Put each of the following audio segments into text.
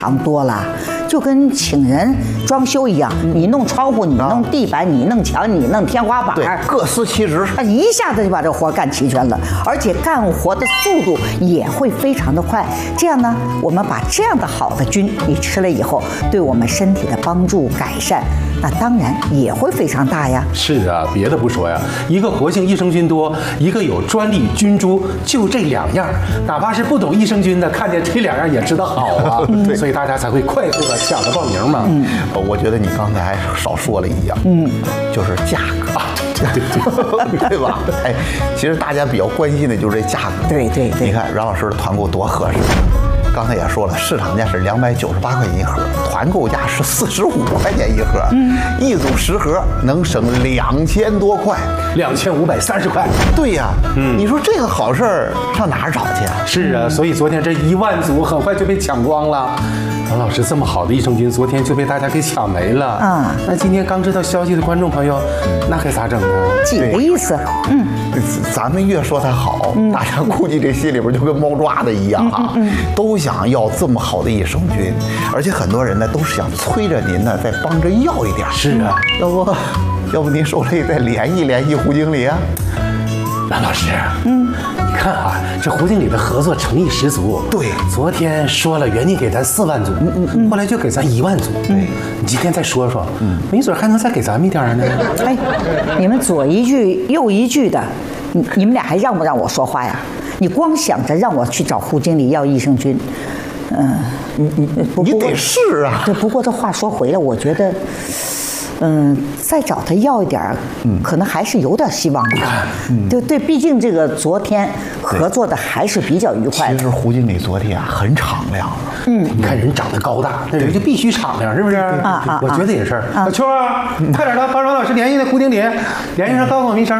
常多了，就跟请人装修一样，你弄窗户，你弄地板，你弄墙，你弄天花板， 对，各司其职， 他一下子就把这活干齐全了，而且干活的速度也会非常的快。这样呢，我们把这样的好的菌，你吃了以后，对我们身体的帮助改善，那当然也会非常大呀。 是啊，别的不说呀，一个活性益生菌多，一个有专利菌株，就这2样，哪怕是不懂益生菌的，看见这2样也知道好啊。所以大家才会快速的抢着报名嘛。 我觉得你刚才还少说了一样，就是价格啊，对，对吧？哎，其实大家比较关心的就是这价格。 对。 你看阮老师的团购多合适。刚才也说了，市场价是298块钱一盒，团购价是45块钱一盒，一组10盒能省2000多块 ，2530块。 对呀，你说这个好事儿上哪儿找去啊？ 是啊，所以昨天这1万组很快就被抢光了。王老师这么好的益生菌，昨天就被大家给抢没了。那今天刚知道消息的观众朋友，那该咋整呢？ 几个意思？ 咱们越说它好，大家估计这心里边就跟猫抓的一样啊，都想要这么好的益生菌，而且很多人呢都是想催着您呢再帮着要一点。 是啊， 要不您受累再联系胡经理啊？ 阮老师，你看啊，这胡经理的合作诚意十足。 对， 昨天说了原定给咱4万组，后来就给咱1万组。你今天再说说，没准还能再给咱们一点呢。 哎，你们左一句右一句的，你们俩还让不让我说话呀？你光想着让我去找胡经理要益生菌， 你得试啊。 对，不过这话说回来，我觉得。再找他要一点儿，可能还是有点希望的。对，毕竟这个昨天合作的还是比较愉快的。 其实胡经理昨天啊很敞亮了， 你看人长得高大，那人就必须敞亮，是不是？我觉得也是。小秋啊，快点的帮阮老师联系那胡经理，联系上告诉我们一声。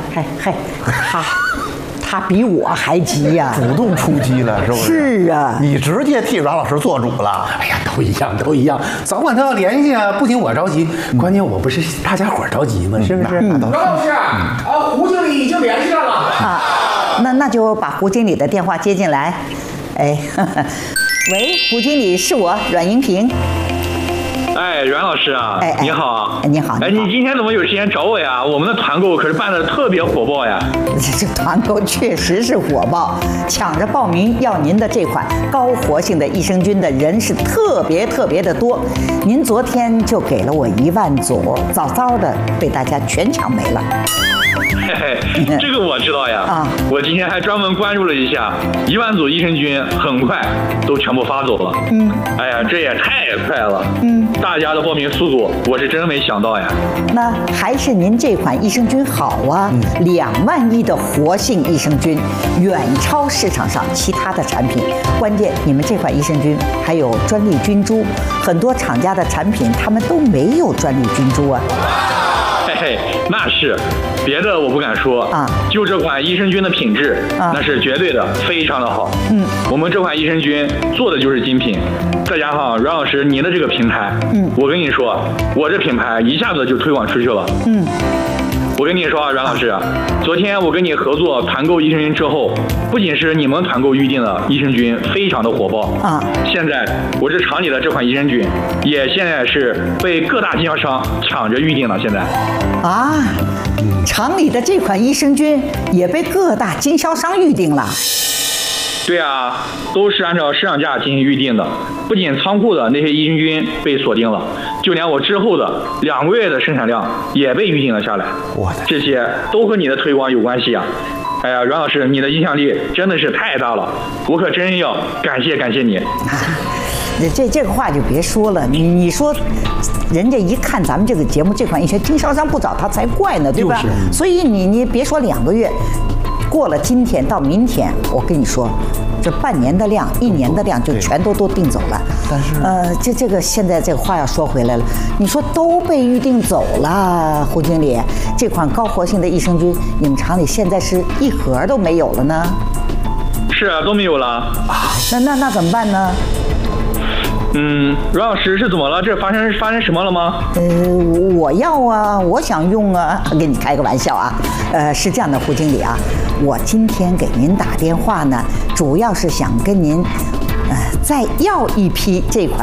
他比我还急呀， 主动出击了，是不是？ 是啊， 你直接替阮老师做主了。 哎呀，都一样，早晚他要联系啊，不仅我着急，关键我不是大家伙着急吗？是不是？ 阮老师胡经理已经联系上了啊，那就把胡经理的电话接进来。哎，喂，胡经理，是我阮银萍。 哎，阮老师啊，你好， 你好， 哎，你今天怎么有时间找我呀？我们的团购可是办的特别火爆呀。 这团购确实是火爆，抢着报名要您的这款高活性的益生菌的人是特别的多。您昨天就给了我1万组，早的被大家全抢没了。 嘿嘿，这个我知道呀。我今天还专门关注了一下，1万组益生菌很快都全部发走了。哎呀，这也太快了。大家的报名速度我是真没想到呀。 那还是您这款益生菌好啊，2万亿的活性益生菌，远超市场上其他的产品。关键你们这款益生菌还有专利菌株，很多厂家的产品他们都没有专利菌株啊。 嘿嘿，那是，别的我不敢说就这款益生菌的品质那是绝对的，非常的好。我们这款益生菌做的就是精品，再加上阮老师您的这个平台，我跟你说，我这品牌一下子就推广出去了。我跟你说啊，阮老师，昨天我跟你合作团购益生菌之后，不仅是你们团购预定的益生菌非常的火爆现在我这厂里的这款益生菌也现在是被各大经销商抢着预定了。现在厂里的这款益生菌也被各大经销商预定了。 对啊，都是按照市场价进行预定的。不仅仓库的那些益生菌被锁定了，就连我之后的2个月的生产量也被预定了下来。这些都和你的推广有关系啊！哎呀，阮老师，你的影响力真的是太大了，我可真要感谢你。 这个话就别说了，你说，人家一看咱们这个节目这款益生菌，经销商不找他才怪呢，对吧？所以你别说2个月。过了今天到明天，我跟你说，这半年的量、1年的量就全都订走了。 但是， 这个现在这个话要说回来了，你说都被预定走了，胡经理，这款高活性的益生菌，你们厂里现在是1盒都没有了呢？ 是啊，都没有了。 那怎么办呢？ 阮老师是怎么了？这发生什么了吗？ 我要啊，我想用啊，跟你开个玩笑啊。是这样的，胡经理啊，我今天给您打电话呢，主要是想跟您， 再要一批这款